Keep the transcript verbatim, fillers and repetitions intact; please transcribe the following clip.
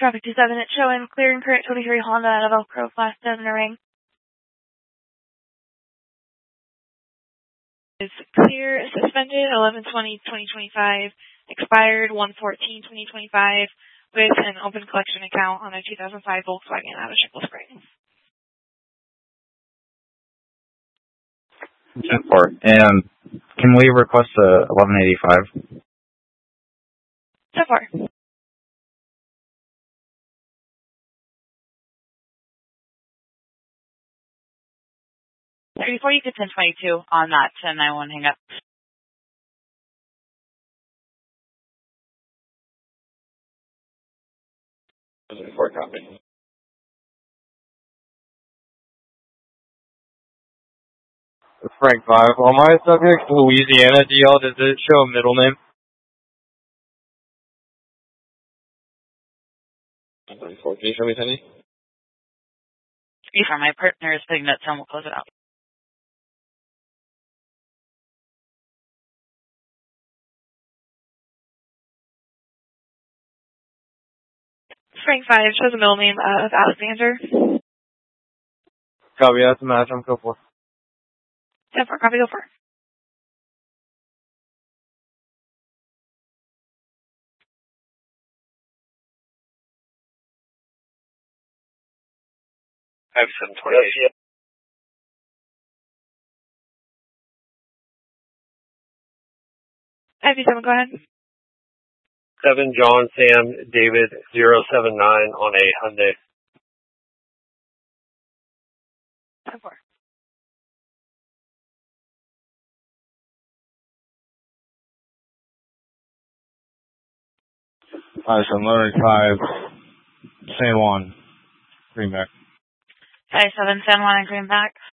Traffic two seven, it's showing clear and current twenty-three Honda out of Elk Grove, last down in a ring. Is clear, suspended, eleven twenty twenty twenty-five, expired one fourteen twenty twenty-five, with an open collection account on a two thousand five Volkswagen out of Schickle Springs. ten four. And can we request a eleven eighty-five? So far. Before you get ten twenty-two on that ten ninety-one hang up. Four copy. Frank five. On my subject Louisiana D L, does it show a middle name? Four. Can you show me Penny? Before my partner is putting that ten, we'll close it out. Frank five shows a middle name of Alexander. Copy, that's a match. I'm go for. ten four, copy, go for. Five seven twenty-eight. five seven, go ahead. Seven John Sam David zero seven nine on a Hyundai. ten four. Alright, so I'm loading five. San Juan. Greenback. Five seven San Juan and Greenback.